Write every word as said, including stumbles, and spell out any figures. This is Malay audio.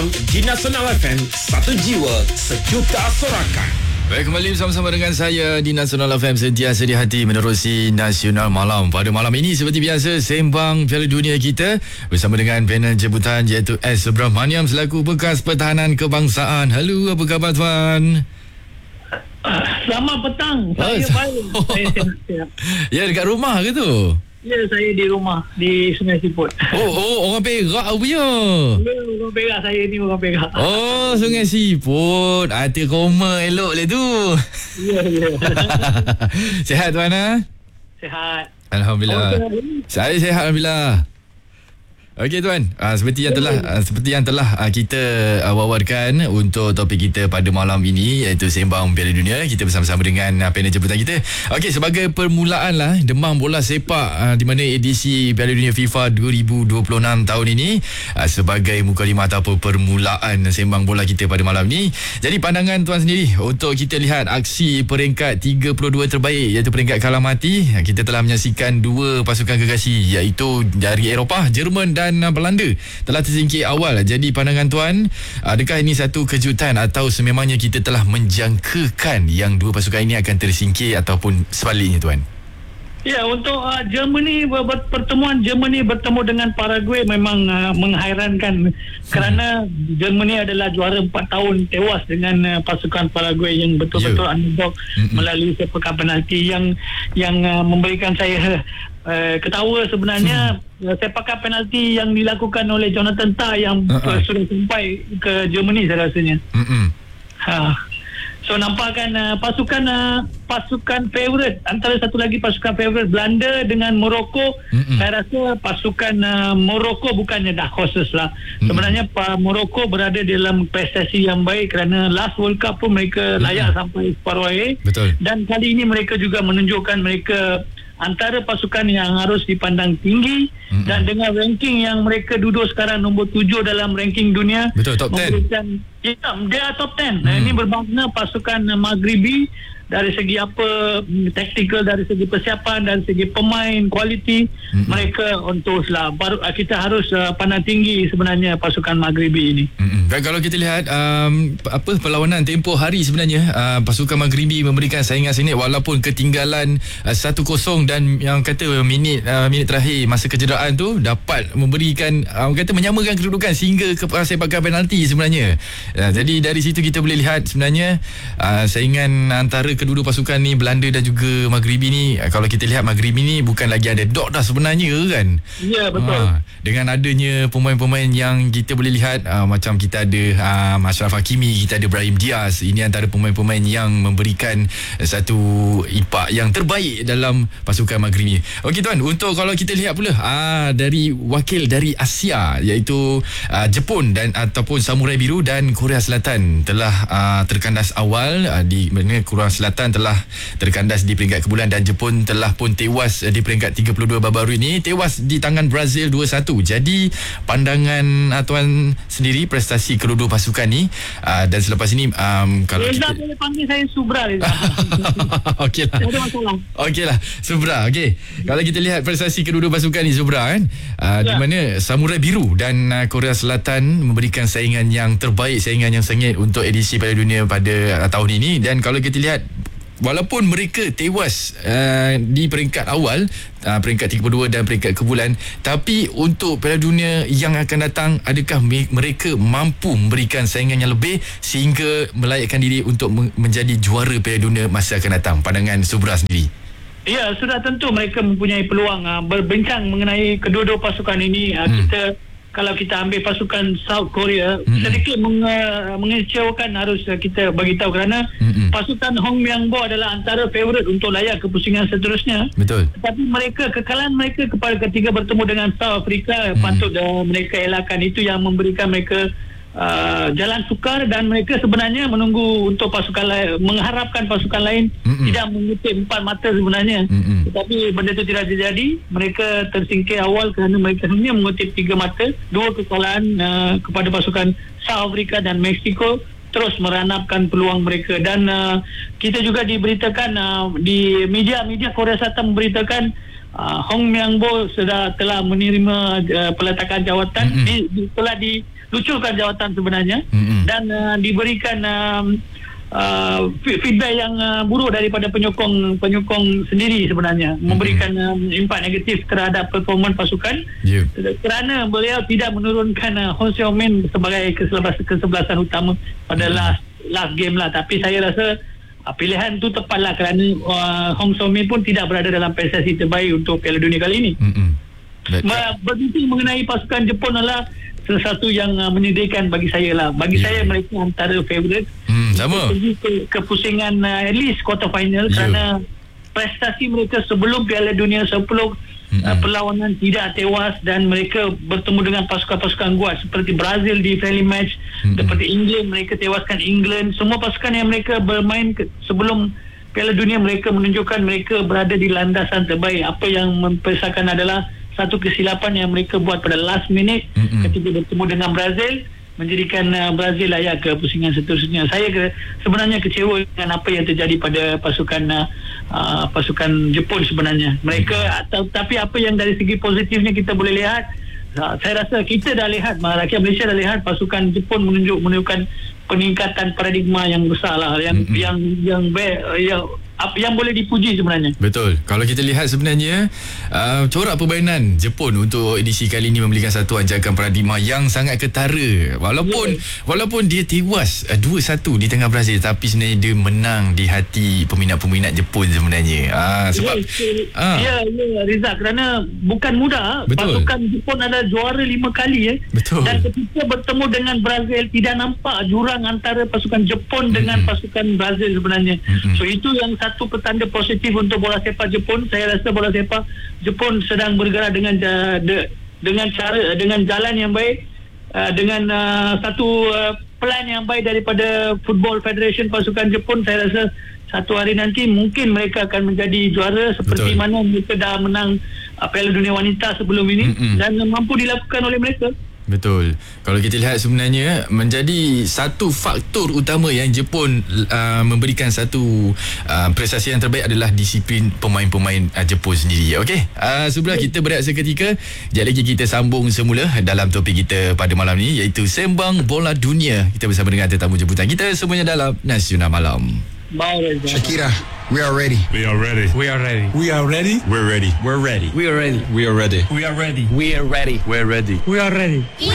Di Nasional F M, satu jiwa, sejuta sorakan. Baik, kembali bersama-sama dengan saya di Nasional F M, sentiasa di hati menerusi Nasional Malam. Pada malam ini seperti biasa, sembang Piala Dunia kita bersama dengan panel jemputan iaitu S. Subramaniam selaku bekas pertahanan kebangsaan. Halo, apa khabar tuan? Selamat petang. Saya Oh, baik. Saya sihat. Ya, dekat rumah ke tu? Ya, saya di rumah di Sungai Siput. Oh, oh orang Perak punya. Ya, orang Perak saya ni orang Perak. Oh, Sungai Siput. Hati koma elok le tu. Ya, ya. Sihat tuan ha? Sihat. Alhamdulillah. Oh, Saya sihat alhamdulillah. Okey tuan, uh, seperti yang telah uh, seperti yang telah uh, kita uh, wawarkan untuk topik kita pada malam ini iaitu sembang Piala Dunia, kita bersama-sama dengan uh, panel jemputan kita. Okey, sebagai permulaan lah demam bola sepak uh, di mana edisi Piala Dunia FIFA dua ribu dua puluh enam tahun ini uh, sebagai mukadimah ataupun permulaan sembang bola kita pada malam ini. Jadi pandangan tuan sendiri untuk kita lihat aksi peringkat tiga puluh dua terbaik iaitu peringkat kalah mati. Kita telah menyaksikan dua pasukan gergasi iaitu dari Eropah, Jerman dan Belanda telah tersingkir awal. Jadi pandangan tuan, adakah ini satu kejutan atau sememangnya kita telah menjangkakan yang dua pasukan ini akan tersingkir ataupun sebaliknya tuan? Ya, untuk uh, Germany ber- ber- pertemuan Germany bertemu dengan Paraguay memang uh, menghairankan kerana hmm. Germany adalah juara empat tahun tewas dengan uh, pasukan Paraguay yang betul-betul yeah. underdog hmm. melalui sepakan penalti yang yang uh, memberikan saya uh, ketawa sebenarnya. hmm. Sepakan penalti yang dilakukan oleh Jonathan Tah yang uh-huh. sudah sampai ke Germany saya rasanya. Hmm. Ha. So nampakkan uh, pasukan uh, pasukan favourite, antara satu lagi pasukan favourite Belanda dengan Morocco. Mm-mm. Saya rasa pasukan uh, Morocco bukannya dark horses lah. Mm-mm. Sebenarnya uh, Morocco berada dalam prestasi yang baik kerana last World Cup pun mereka Mm-mm. layak sampai separuh akhir. Betul. Dan kali ini mereka juga menunjukkan mereka antara pasukan yang harus dipandang tinggi. Mm-hmm. Dan dengan ranking yang mereka duduk sekarang nombor tujuh dalam ranking dunia. Betul, top sepuluh. Ya, dia top sepuluh. Mm. Nah, ini bermakna pasukan Maghribi dari segi apa, taktikal, dari segi persiapan, dari segi pemain, kualiti, mm-hmm. mereka untuk lah. Baru kita harus uh, pandang tinggi sebenarnya pasukan Maghribi ini. Mm-hmm. Dan kalau kita lihat um, apa perlawanan tempoh hari sebenarnya, uh, pasukan Maghribi memberikan saingan sengit walaupun ketinggalan uh, satu kosong dan yang kata minit uh, minit terakhir masa kecederaan tu dapat memberikan uh, kata menyamakan kedudukan sehingga ke uh, sepakan penalti sebenarnya. Uh, jadi dari situ kita boleh lihat sebenarnya uh, saingan antara kedua pasukan ni, Belanda dan juga Maghribi ni, kalau kita lihat Maghribi ni bukan lagi ada dog dah sebenarnya kan. Ya, betul. Ha, dengan adanya pemain-pemain yang kita boleh lihat uh, macam kita ada uh, Ashraf Hakimi, kita ada Brahim Diaz, ini antara pemain-pemain yang memberikan uh, satu impak yang terbaik dalam pasukan Maghribi. Okey tuan, untuk kalau kita lihat pula uh, dari wakil dari Asia iaitu uh, Jepun dan ataupun Samurai Biru dan Korea Selatan telah uh, terkandas awal uh, di mana Korea Selatan telah terkandas di peringkat kebulan dan Jepun telah pun tewas di peringkat tiga puluh dua baru-baru ini, tewas di tangan Brazil dua satu. Jadi pandangan uh, tuan sendiri prestasi kedua-dua pasukan ni uh, dan selepas ini um, kalau Reza kita boleh panggil saya Subra Reza. Okeylah. Tak ada masalah. Okeylah, Subra. Okey. Kalau kita lihat prestasi kedua-dua pasukan ni Subra kan, uh, ya. di mana Samurai Biru dan uh, Korea Selatan memberikan saingan yang terbaik, saingan yang sengit untuk edisi Piala Dunia pada uh, tahun ini. Dan kalau kita lihat walaupun mereka tewas uh, di peringkat awal, uh, peringkat tiga puluh dua dan peringkat kebulan, tapi untuk Piala Dunia yang akan datang, adakah me- mereka mampu memberikan saingan yang lebih sehingga melayakkan diri untuk men- menjadi juara Piala Dunia masa akan datang? Pandangan Subra sendiri. Ya, sudah tentu mereka mempunyai peluang uh, berbincang mengenai kedua-dua pasukan ini. Uh, hmm. Kita kalau kita ambil pasukan South Korea, mm-hmm. sedikit menge, mengecewakan harus kita beritahu kerana mm-hmm. pasukan Hong Myang Bo adalah antara favourite untuk layak ke pusingan seterusnya. Betul. Tetapi mereka, kekalahan mereka kepada ketika bertemu dengan South Africa, mm-hmm. patut uh, mereka elakkan. Itu yang memberikan mereka uh, jalan sukar dan mereka sebenarnya menunggu untuk pasukan lain, mengharapkan pasukan lain mm-hmm. tidak mengutip empat mata sebenarnya. Mm-hmm. Tetapi benda itu tidak terjadi. Mereka tersingkir awal kerana mereka hanya mengutip tiga mata, dua kekalahan uh, kepada pasukan South Africa dan Mexico, terus meranapkan peluang mereka. Dan uh, kita juga diberitakan uh, di media-media Korea Selatan memberitakan uh, Hong Myang Bo sudah telah menerima uh, peletakan jawatan, mm-hmm. di, di, telah di luculkan jawatan sebenarnya Mm-mm. dan uh, diberikan um, uh, feedback yang uh, buruk daripada penyokong penyokong sendiri sebenarnya, mm-hmm. memberikan um, impak negatif terhadap performan pasukan yeah. kerana beliau tidak menurunkan uh, Hong Xiaomin sebagai kesebelasan, kesebelasan utama pada mm-hmm. last last game lah. Tapi saya rasa uh, pilihan tu tepatlah kerana uh, Hong Xiaomin pun tidak berada dalam prestasi terbaik untuk Piala Dunia kali ini. Mm-mm. Berbicara mengenai pasukan Jepun adalah sesuatu yang uh, menyedihkan bagi saya lah. Bagi yeah. saya mereka antara favourite. Hmm, sama. Pergi ke kepusingan uh, at least quarter final yeah. kerana prestasi mereka sebelum Piala Dunia sepuluh mm-hmm. uh, perlawanan tidak tewas dan mereka bertemu dengan pasukan-pasukan kuat seperti Brazil di friendly match, mm-hmm. seperti England mereka tewaskan England. Semua pasukan yang mereka bermain ke, sebelum Piala Dunia mereka menunjukkan mereka berada di landasan terbaik. Apa yang mempersahkan adalah satu kesilapan yang mereka buat pada last minute mm-hmm. ketika bertemu dengan Brazil menjadikan uh, Brazil layak ke pusingan seterusnya. Saya ke, sebenarnya kecewa dengan apa yang terjadi pada pasukan uh, uh, pasukan Jepun sebenarnya. Mereka mm-hmm. tapi apa yang dari segi positifnya kita boleh lihat, uh, saya rasa kita dah lihat, rakyat Malaysia dah lihat pasukan Jepun menunjuk menunjukkan peningkatan paradigma yang besar lah, yang mm-hmm. yang yang baik, uh, yang apa yang boleh dipuji sebenarnya. Betul. Kalau kita lihat sebenarnya uh, corak permainan Jepun untuk edisi kali ini memberikan satu anjakan paradigma yang sangat ketara. Walaupun yeah. walaupun dia tewas uh, dua satu di tengah Brazil, tapi sebenarnya dia menang di hati peminat-peminat Jepun sebenarnya. Ah uh, sebab ya yeah, ya yeah, Rizal, kerana bukan mudah. Betul. Pasukan Jepun adalah juara lima kali eh. Betul. Dan ketika bertemu dengan Brazil tidak nampak jurang antara pasukan Jepun mm-hmm. dengan pasukan Brazil sebenarnya. Mm-hmm. So itu yang satu petanda positif untuk bola sepak Jepun. Saya rasa bola sepak Jepun sedang bergerak dengan uh, de, dengan cara dengan jalan yang baik, uh, dengan uh, satu uh, plan yang baik daripada Football Federation pasukan Jepun. Saya rasa satu hari nanti mungkin mereka akan menjadi juara seperti Betul. Mana mereka dah menang uh, Piala Dunia Wanita sebelum ini. Mm-mm. Dan mampu dilakukan oleh mereka. Betul. Kalau kita lihat sebenarnya menjadi satu faktor utama yang Jepun uh, memberikan satu uh, prestasi yang terbaik adalah disiplin pemain-pemain uh, Jepun sendiri. Okey. Uh, sebelah kita berehat seketika. Sekejap lagi kita sambung semula dalam topik kita pada malam ni, iaitu Sembang Bola Dunia. Kita bersama dengan tetamu jemputan kita semuanya dalam Nasional Malam. Shakira, we are ready. We are ready. We are ready. We are ready. We're ready. We're ready. We are ready. We are ready. We are ready. We are ready. We're ready. We are ready. We are ready.